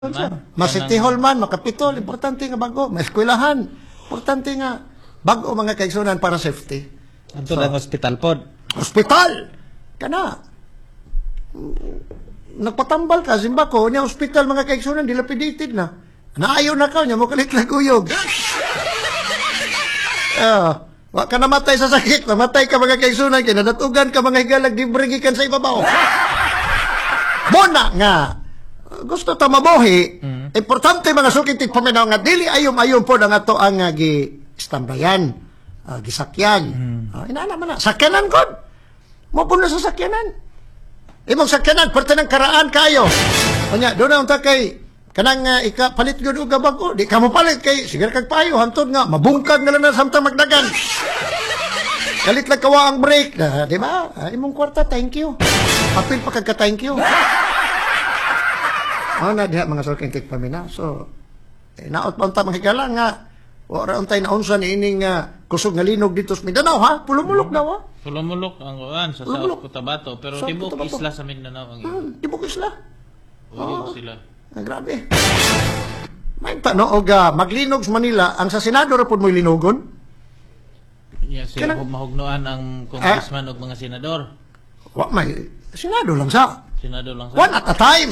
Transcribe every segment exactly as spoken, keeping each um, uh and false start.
Man, masitihol man, makapitol, importante nga bago. May eskwelahan, importante nga bago mga kaigsunan para safety. Anto so, ng hospital pod. Hospital! Kana. Nagpatambal ka, simba ko, niya hospital mga kaigsunan, dilapidated na. Naayon na ka, niya mo kalit-laguyog. uh, Wa ka namatay sa sakit, namatay ka mga kaigsunan, kinadatugan ka mga higalag, di brigikan sa ibabaw. Muna nga, gusto ta mabuhi, mm. importante mga sukitik paminaw nga dili ayom-ayom po na nga to ang uh, gi-istambayan, uh, gisakyan. Mm. Uh, inaana man na, sakyanan ko. Mo po na sa sakyanan. Imong sakyanan, parte ng karaan kayo. O niya, doon na unta kay, kanang uh, ika, palit yun o gabag ko. Di ka mo palit kay, sige kag payo, hantod nga, mabungkag na lang na samtang magdagan. Kalit lang kawa ang break. Uh, di ba? Uh, imong kwarta, thank you. Papil pa kagka thank you. Ano na diha mga sukitik paminaw. So, eh, naot pa unta mga higala nga, wala untay na unsa ni ining uh, kusog nga linog dito sa Mindanao, ha? Pulumulok daw, ha? Pulumulok ang uwan sa South Cotabato, pero South tibok Cotabato. isla sa Mindanao ang Hmm, tibok isla. Uyog Oh. sila. Ah, grabe. May panoog, uh, maglinog sa Manila, ang sa Senado ra pud mo'y linugon. Yeah, sila Kanang- Kanang... mahugnoan ang congressman ug mga senador. Wa may Senado lang sa. Senador lang sa... One at a time.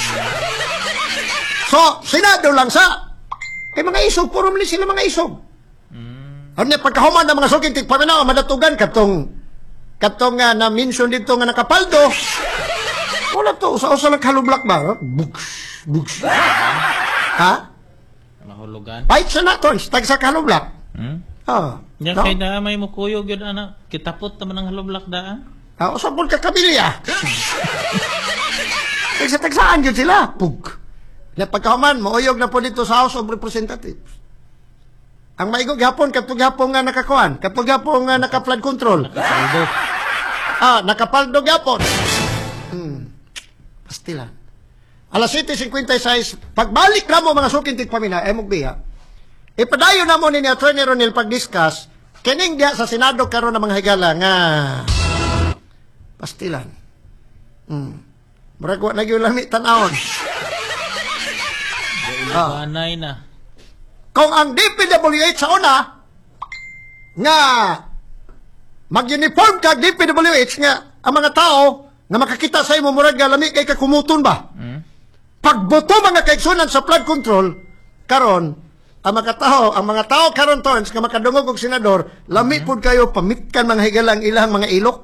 So, Senado lang sa. Kay mga isog, puro man sila mga isog. Mm. Ano niya, pagkahuman ng mga sukintik paminaw, madatugan katong katong nga na mention dito nga nakapaldo. Wala to, usa-usa lang kalublak ba? Buks, buks. Ha? Mahulugan. Bait sa nato, tag sa kalublak. Hmm? Ah, Yan no? kay na may mukuyog yun anak. Kitapot naman ang haloblak daan. Ah, usapon ka kabilya. Tagsa-tagsaan yun sila. Pug. Na pagkahuman, mauyog na po dito sa House of Representatives. Ang maigog hapon, kapag hapon nga nakakuan, kapag hapon nga naka-flood control. Nakapaldo. Ah, nakapaldo hapon. Hmm. Pastilan. Alas seven fifty-six, pagbalik na mo mga sukintik pamina, eh mugbiya, ipadayo na mo ni Attorney Ronel pag-discuss, kining diya sa Senado karon ng mga higala nga pastilan. Hmm. Murag wa nagyo lami tan-awon. Ah. Anay na. Kung ang D P W H sa una nga mag-uniform kag D P W H nga ang mga tao nga makakita sa imo murag nga lami kay kakumuton ba? Hmm? Pagboto mga kaigsunan sa flood control karon ang mga tao, ang mga tao karon tons nga makadungog og senador, lami pud kayo pamitkan mga higalang ilang mga ilok.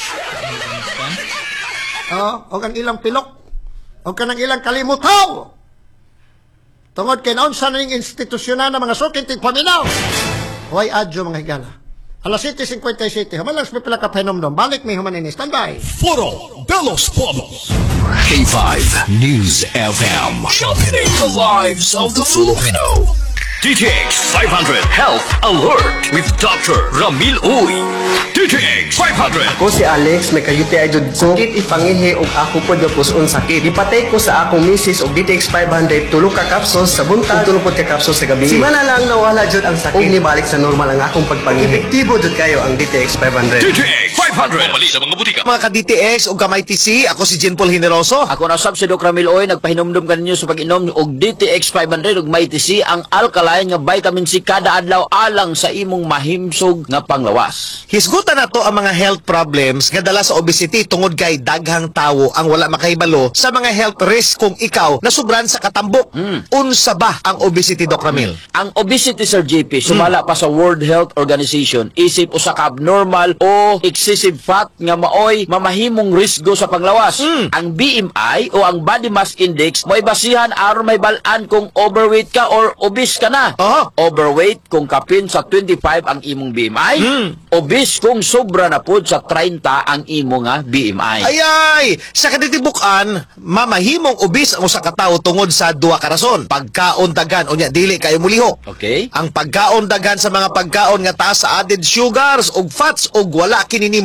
Oh, o ang ilang pilok. O kanang ilang kalimutaw. Tungod kay naon sa ning institusyonan ng mga sukintig paminaw. Huwag adyo mga higala. Alas seven fifty-seven, hamalang sa pipila ka pahinomdom. Balik may humanin. Standby. Foro de los Pueblos. K five News F M. Sharpening the lives of the Filipino. D T X five hundred Health Alert with Doctor Ramil Uy. D T X five hundred. Ako si Alex, may kayuti ajud ko. Sakit ipangihi og ako po puson sakit. Ipatay ko sa akong misis og D T X five hundred, tulog ka kapsos sa buntag, tulog po ka kapsos sa gabi. Simana lang nawala jud ang sakit. Og nibalik sa normal ang akong pagpangihi. Epektibo jud kayo ang D T X five hundred. D T X five hundred. Mali sa mga butika. Mga ka-D T X o kamay T C, ako si Jean Paul Generoso. Ako na sab si Doc Ramil Oy, nagpahinomdom kaninyo sa pag-inom og D T X five hundred ug may T C ang alkaline nga vitamin C kada adlaw alang sa imong mahimsog nga panglawas. Hisgutan na to ang mga health problems nga dala sa obesity tungod kay daghang tawo ang wala makahibalo sa mga health risk kung ikaw nasubran sa katambok. Mm. Unsa ba ang obesity, Doc Ramil? Ang obesity, Sir J P, sumala pa sa World Health Organization, isip usa ka abnormal o excessive fat nga maoy mamahimong risgo sa panglawas. Mm. Ang B M I o ang body mass index mo'y basihan aron may bal-an kung overweight ka or obese ka na. Oo. Overweight kung kapin sa twenty-five ang imong B M I. Mm. Obese kung sobra na pod sa thirty ang imong nga B M I. Ayay! Sa kaditibukan, mamahimong obis ang usa ka tawo tungod sa duha ka rason. Pagkaon dagan unya dili kayo mulihok. Okay? Ang pagkaon dagan sa mga pagkaon nga taas sa added sugars ug fats ug wala kini nimo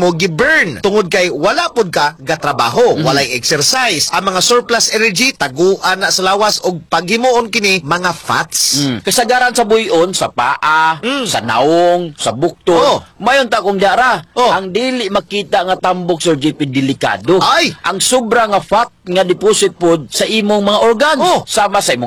nimo gi-burn tungod kay wala pud ka gatrabaho, walay exercise. Ang mga surplus energy taguan na sa lawas og paghimuon kini mga fats. Mm. Kasagaran sa buyon, sa paa, Mm. sa naong, sa bukto. Oh. Mayon ta kung diara, Oh. ang dili makita nga tambok, Sir J P, delikado. Ay! Ang sobra nga fat nga deposit pod sa imong mga organs, Oh. sama sa imong